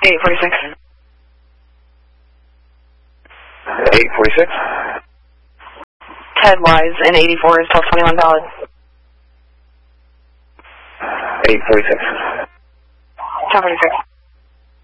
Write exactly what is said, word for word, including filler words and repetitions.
eight forty-six. eight forty-six. Ted Wise in eighty-four is till twenty-one valid. eight forty-six. ten forty-six.